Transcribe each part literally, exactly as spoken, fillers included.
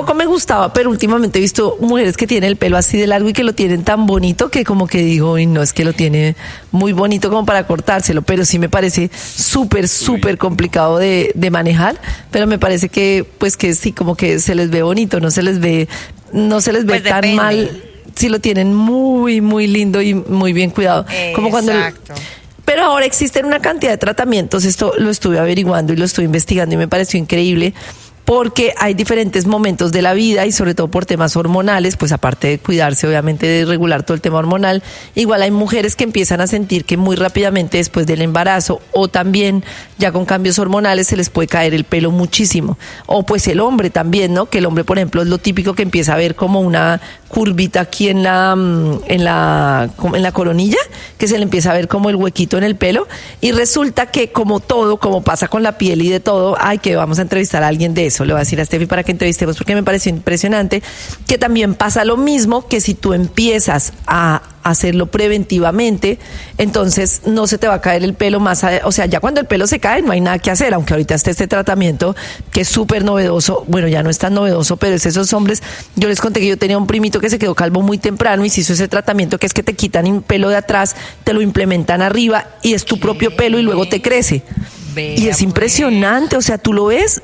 tampoco me gustaba, pero últimamente he visto mujeres que tienen el pelo así de largo y que lo tienen tan bonito que como que digo, y no, es que lo tiene muy bonito como para cortárselo, pero sí me parece súper, súper complicado de, de manejar, pero me parece que, pues que sí, como que se les ve bonito, no se les ve, no se les ve Pues tan depende. mal si lo tienen muy, muy lindo y muy bien cuidado. Como cuando Exacto. Pero ahora existen una cantidad de tratamientos, esto lo estuve averiguando y lo estuve investigando y me pareció increíble, porque hay diferentes momentos de la vida y sobre todo por temas hormonales, pues aparte de cuidarse, obviamente de regular todo el tema hormonal, igual hay mujeres que empiezan a sentir que muy rápidamente después del embarazo o también ya con cambios hormonales se les puede caer el pelo muchísimo. O pues el hombre también, ¿no? Que el hombre, por ejemplo, es lo típico que empieza a ver como una curvita aquí en la, en la, en la coronilla, que se le empieza a ver como el huequito en el pelo, y resulta que como todo, como pasa con la piel y de todo, ay, que vamos a entrevistar a alguien de eso, le voy a decir a Steffi para que entrevistemos, porque me pareció impresionante, que también pasa lo mismo, que si tú empiezas a hacerlo preventivamente, entonces no se te va a caer el pelo más, a, o sea, ya cuando el pelo se cae no hay nada que hacer, aunque ahorita esté este tratamiento que es súper novedoso, bueno, ya no es tan novedoso, pero es esos hombres, yo les conté que yo tenía un primito que se quedó calvo muy temprano y se hizo ese tratamiento que es que te quitan el pelo de atrás, te lo implementan arriba y es tu ¿Qué? propio pelo y luego te crece. Vea, Y es impresionante, o sea, tú lo ves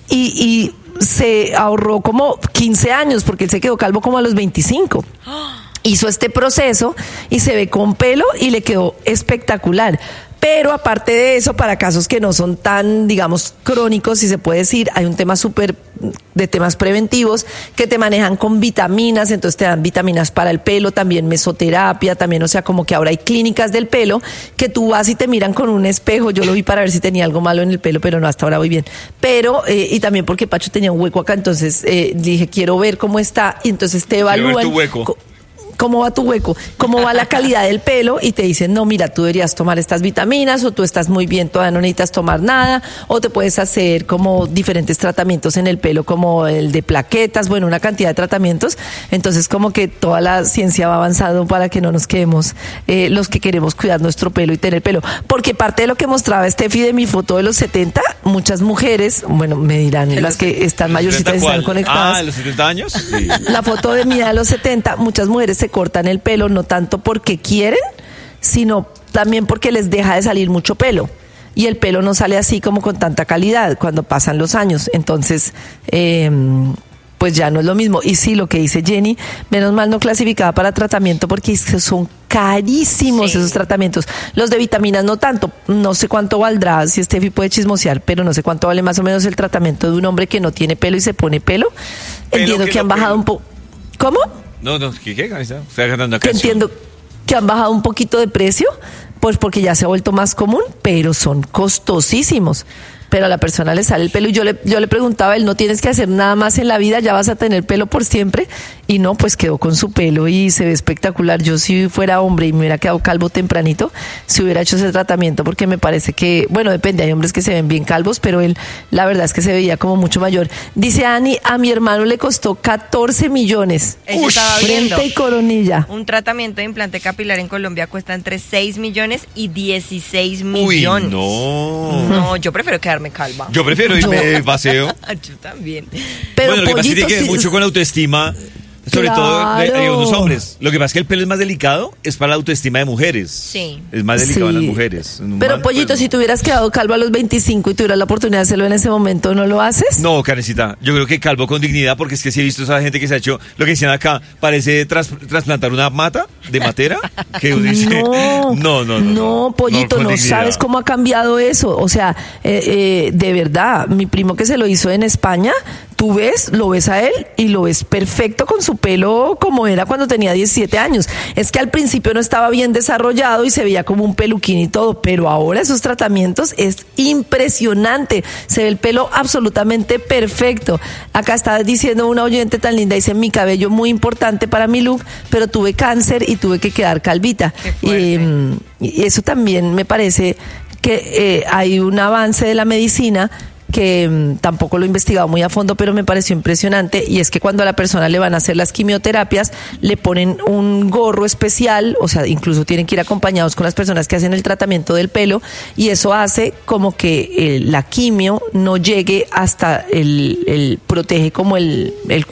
y, y se ahorró como quince años porque él se quedó calvo como a los veinticinco. Hizo este proceso y se ve con pelo y le quedó espectacular. Pero aparte de eso, para casos que no son tan, digamos, crónicos, si se puede decir, hay un tema súper de temas preventivos que te manejan con vitaminas, entonces te dan vitaminas para el pelo, también mesoterapia, también, o sea, como que ahora hay clínicas del pelo que tú vas y te miran con un espejo. Yo lo vi para ver si tenía algo malo en el pelo, pero no, hasta ahora voy bien. Pero, eh, y también porque Pacho tenía un hueco acá, entonces eh, dije, quiero ver cómo está, y entonces te evalúan. Quiero ver tu hueco. ¿Cómo va tu hueco? ¿Cómo va la calidad del pelo? Y te dicen, no, mira, tú deberías tomar estas vitaminas, o tú estás muy bien, todavía no necesitas tomar nada, o te puedes hacer como diferentes tratamientos en el pelo, como el de plaquetas, bueno, una cantidad de tratamientos. Entonces, como que toda la ciencia va avanzando para que no nos quedemos eh, los que queremos cuidar nuestro pelo y tener pelo. Porque parte de lo que mostraba Steffi de mi foto de los setenta, muchas mujeres, bueno, me dirán, las que están mayorcitas ¿setenta están cuál? conectadas. Ah, ¿de los setenta años? Sí. La foto de mía de los setenta, muchas mujeres se cortan el pelo no tanto porque quieren, sino también porque les deja de salir mucho pelo. Y el pelo no sale así como con tanta calidad cuando pasan los años. Entonces, eh, pues ya no es lo mismo. Y sí, lo que dice Jenny, menos mal no clasificada para tratamiento porque son carísimos sí. esos tratamientos. Los de vitaminas no tanto, no sé cuánto valdrá, si Steffi puede chismosear, pero no sé cuánto vale más o menos el tratamiento de un hombre que no tiene pelo y se pone pelo. Pelo Entiendo que que han no bajado pelo. un poco. ¿Cómo? No, no, ¿qué? ¿Qué? Ahí está. Estoy cantando una Que canción. entiendo que han bajado un poquito de precio, pues porque ya se ha vuelto más común, pero son costosísimos. Pero a la persona le sale el pelo y yo le, yo le preguntaba, él, no tienes que hacer nada más en la vida, ya vas a tener pelo por siempre. Y no, pues quedó con su pelo y se ve espectacular. Yo si fuera hombre y me hubiera quedado calvo tempranito, si hubiera hecho ese tratamiento, porque me parece que, bueno, depende, hay hombres que se ven bien calvos, pero él, la verdad es que se veía como mucho mayor. Dice Ani, a mi hermano le costó catorce millones. Eso estaba viendo. Frente y coronilla. Un tratamiento de implante capilar en Colombia cuesta entre seis millones y dieciséis Uy, millones. no. No, yo prefiero quedarme calva. Yo prefiero irme de paseo. Yo también. Pero bueno, lo que pasa es que tiene que ver sí- mucho con la autoestima, sobre Claro. todo de, de unos hombres. Lo que pasa es que el pelo es más delicado, es para la autoestima de mujeres. Sí. Es más delicado en Sí. las mujeres. En un Pero man, Pollito, pues, si no. te hubieras quedado calvo a los veinticinco y tuvieras la oportunidad de hacerlo en ese momento, ¿no lo haces? No, Karencita, yo creo que calvo con dignidad, porque es que sí he visto esa gente que se ha hecho, lo que decían acá, parece tras, trasplantar una mata de matera, que uno dice, No, no, no, no. no, Pollito, con no, dignidad. sabes cómo ha cambiado eso. O sea, eh, eh, de verdad, mi primo que se lo hizo en España, tú ves, lo ves a él y lo ves perfecto con su pelo como era cuando tenía diecisiete años. Es que al principio no estaba bien desarrollado y se veía como un peluquín y todo, pero ahora esos tratamientos es impresionante. Se ve el pelo absolutamente perfecto. Acá está diciendo una oyente tan linda, dice, mi cabello muy importante para mi look, pero tuve cáncer y tuve que quedar calvita. Qué fuerte. Y, y eso también me parece que eh, hay un avance de la medicina que mmm, tampoco lo he investigado muy a fondo, pero me pareció impresionante, y es que cuando a la persona le van a hacer las quimioterapias, le ponen un gorro especial, o sea, incluso tienen que ir acompañados con las personas que hacen el tratamiento del pelo, y eso hace como que eh, la quimio no llegue hasta el, el protege como el, el